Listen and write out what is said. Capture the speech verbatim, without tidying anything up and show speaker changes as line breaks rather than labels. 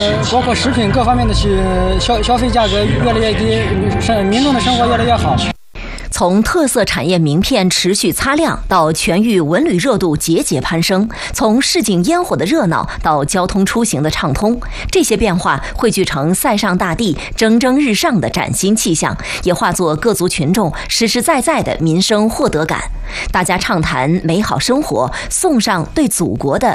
包括食品各方面的去消消费价格越来越低，生民众的生活越来越好。
从特色产业名片持续擦亮到全域文旅热度节节攀升，从市井烟火的热闹到交通出行的畅通，这些变化汇聚成塞上大地蒸蒸日上的崭新气象，也化作各族群众实实在在的民生获得感。大家畅谈美好生活，送上对祖国的